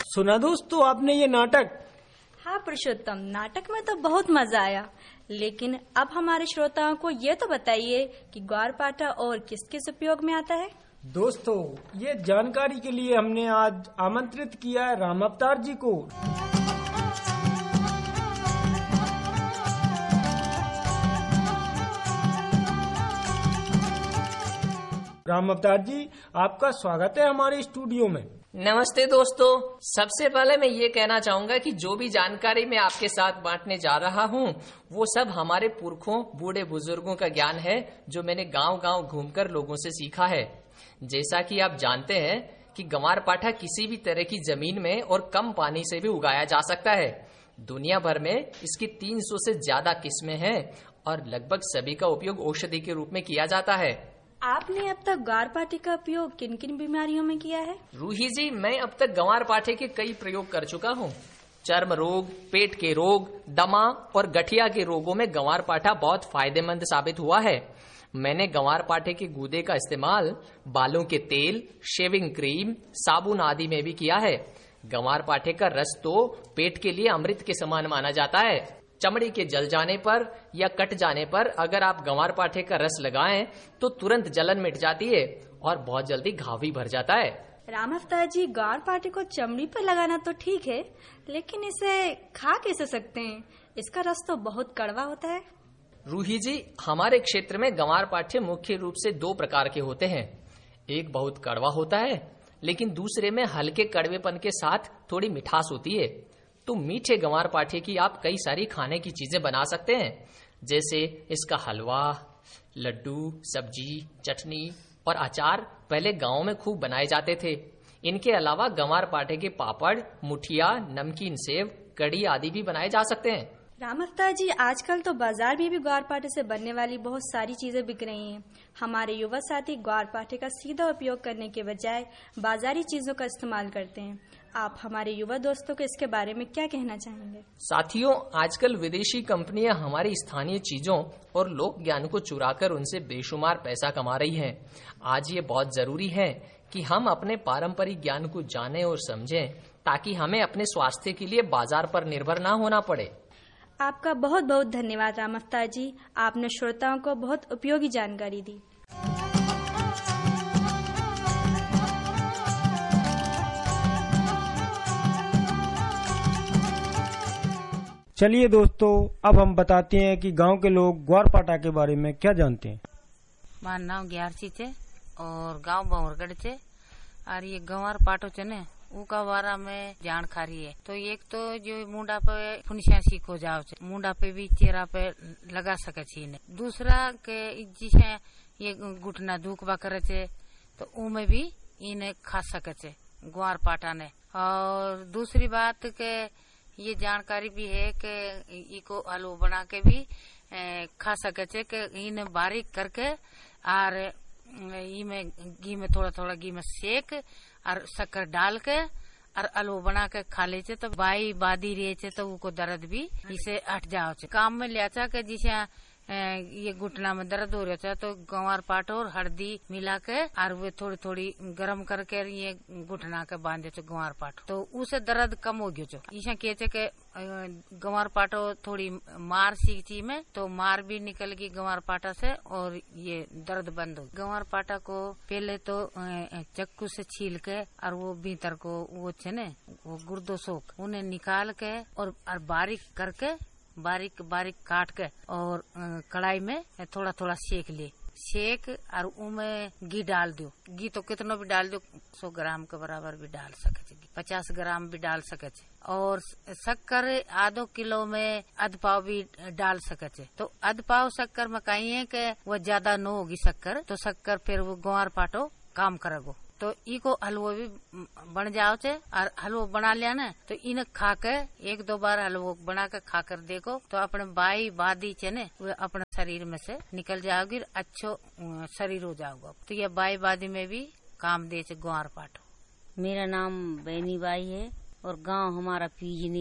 सुना दोस्तों आपने ये नाटक? हाँ पुरुषोत्तम, नाटक में तो बहुत मजा आया, लेकिन अब हमारे श्रोताओं को ये तो बताइए कि ग्वारपाठा और किस किस उपयोग में आता है। दोस्तों, ये जानकारी के लिए हमने आज आमंत्रित किया है राम अवतार जी को। राम अवतार जी, आपका स्वागत है हमारे स्टूडियो में। नमस्ते दोस्तों, सबसे पहले मैं ये कहना चाहूंगा कि जो भी जानकारी मैं आपके साथ बांटने जा रहा हूँ वो सब हमारे पुरखों बूढ़े बुजुर्गों का ज्ञान है जो मैंने गांव-गांव घूमकर लोगों से सीखा है। जैसा कि आप जानते हैं कि ग्वारपाठा किसी भी तरह की जमीन में और कम पानी से भी उगाया जा सकता है। दुनिया भर में इसकी 300 से ज्यादा किस्में हैं और लगभग सभी का उपयोग औषधि के रूप में किया जाता है। आपने अब तक ग्वारपाठे का उपयोग किन किन बीमारियों में किया है? रूही जी, मैं अब तक ग्वारपाठे के कई प्रयोग कर चुका हूँ। चर्म रोग, पेट के रोग, दमा और गठिया के रोगों में ग्वारपाठा बहुत फायदेमंद साबित हुआ है। मैंने ग्वारपाठे के गूदे का इस्तेमाल बालों के तेल, शेविंग क्रीम, साबुन आदि में भी किया है। ग्वारपाठे का रस तो पेट के लिए अमृत के समान माना जाता है। चमड़ी के जल जाने पर या कट जाने पर अगर आप ग्वारपाठे का रस लगाएं तो तुरंत जलन मिट जाती है और बहुत जल्दी घाव भी भर जाता है। राम अवतार जी, ग्वारपाठे को चमड़ी पर लगाना तो ठीक है, लेकिन इसे खा कैसे सकते हैं? इसका रस तो बहुत कड़वा होता है। रूही जी, हमारे क्षेत्र में ग्वारपाठे मुख्य रूप से 2 प्रकार के होते हैं। एक बहुत कड़वा होता है, लेकिन दूसरे में हल्के कड़वेपन के साथ थोड़ी मिठास होती है। तो मीठे ग्वारपाठे की आप कई सारी खाने की चीजें बना सकते हैं, जैसे इसका हलवा, लड्डू, सब्जी, चटनी और अचार पहले गांव में खूब बनाए जाते थे। इनके अलावा ग्वारपाठे के पापड़, मुठिया, नमकीन सेव, कड़ी आदि भी बनाए जा सकते हैं। राम अवतार जी, आजकल तो बाजार में भी ग्वारपाठे से बनने वाली बहुत सारी चीजें बिक रही हैं। हमारे युवा साथी ग्वारपाठे का सीधा उपयोग करने के बजाय बाजारी चीजों का इस्तेमाल करते हैं। आप हमारे युवा दोस्तों को इसके बारे में क्या कहना चाहेंगे? साथियों, आजकल विदेशी कंपनियां हमारी स्थानीय चीजों और लोक ज्ञान को चुराकर उनसे बेशुमार पैसा कमा रही हैं। आज ये बहुत जरूरी है कि हम अपने पारंपरिक ज्ञान को जानें और समझें, ताकि हमें अपने स्वास्थ्य के लिए बाजार पर निर्भर ना होना पड़े। आपका बहुत बहुत धन्यवाद राम अवतार जी, आपने श्रोताओं को बहुत उपयोगी जानकारी दी। चलिए दोस्तों, अब हम बताते हैं कि गांव के लोग ग्वारपाठा के बारे में क्या जानते हैं। मार नाम ग्यारसी छे और गांव बहुरगढ़ छे और ये ग्वारपाठो छे ने उका बारा में जानकारी है। तो एक तो जो मुंडा पे फुनसिया सीखो जाओ छे, मुंडा पे भी चेहरा पे लगा सके छे। दूसरा के जिसे ये घुटना दुखबा करे छे तो उमे भी इन्हें खा सके छे ग्वारपाठा ने। और दूसरी बात के ये जानकारी भी है कि इको हलवा बना के भी खा सके छे कि इन्हें बारीक करके और इमे घी में थोड़ा घी में सेक और शक्कर डाल के और हलवा बना के खा ले छे तो बाई बादी रहे छे तो उको दर्द भी इसे हट जाओ छे। काम में लिया था कि जिसे ये घुटना में दर्द हो रहा था तो ग्वारपाठा और हल्दी मिला के और वे थोड़ी गर्म करके ये घुटना के बांधे थे ग्वारपाठा, तो उसे दर्द कम हो गयो छो। इसे कहते के ग्वारपाठा थोड़ी मार सीखी में तो मार भी निकल गई ग्वारपाठा से और ये दर्द बंद हो। ग्वारपाठा को पहले तो चक्कू से छील के और वो भीतर को वो छे ने वो गुर्दो सोख उन्हें निकाल के और बारीक करके बारीक काट के और कढ़ाई में थोड़ा सेक ले, सेक और उमें घी डाल दो। घी तो कितना भी डाल दो, 100 ग्राम के बराबर भी डाल सके, 50 ग्राम भी डाल सके। और शक्कर आधो किलो में आध पाव भी डाल सके। तो आध पाव शक्कर में कहीं है कि वो ज्यादा न होगी शक्कर, तो शक्कर फिर वो ग्वारपाठो काम करेगो। तो इको हलवो भी बन जाओ छे और हलवो बना लिया ना तो इन्हें खा के 1-2 बार हलवो बना के खा कर देखो तो अपने बाई बादी छे ने वो अपने शरीर में से निकल जाओगी, अच्छो शरीर हो जाओगा। तो ये बाई बादी में भी काम दे छे ग्वारपाठो। मेरा नाम बैनी बाई है और गांव हमारा पीजनी है।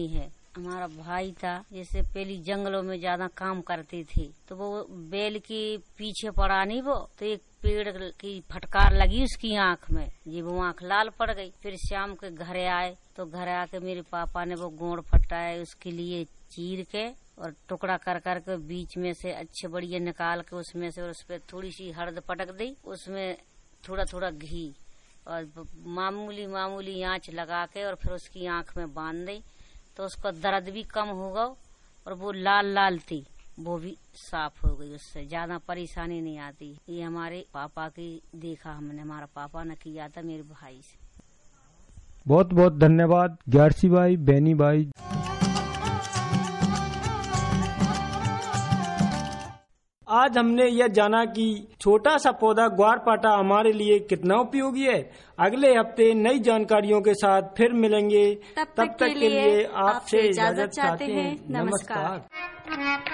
हमारा भाई था, जैसे पहले जंगलों में ज्यादा काम करती थी, तो वो बैल के पीछे पड़ा नहीं वो, तो एक पेड़ की फटकार लगी उसकी आंख में, जी वो आंख लाल पड़ गई। फिर शाम के घरे आए, तो घर आके मेरे पापा ने वो गोंद फटाए, उसके लिए चीर के और टुकड़ा कर के बीच में से अच्छे बढ़िया निकाल के उसमें से, और उस पर थोड़ी सी हल्द पटक दी, उसमें थोड़ा थोड़ा घी और मामूली आंच लगा के और फिर उसकी आंख में बांध दी, तो उसका दर्द भी कम होगा और वो लाल थी, वो भी साफ हो गई, उससे ज्यादा परेशानी नहीं आती। ये हमारे पापा की देखा हमने, हमारा पापा ने किया था मेरे भाई से। बहुत बहुत धन्यवाद ग्यारसी भाई, बैनी भाई। आज हमने यह जाना कि छोटा सा पौधा ग्वारपाठा हमारे लिए कितना उपयोगी है। अगले हफ्ते नई जानकारियों के साथ फिर मिलेंगे। तब तक के लिए आपसे इजाजत चाहते हैं। नमस्कार।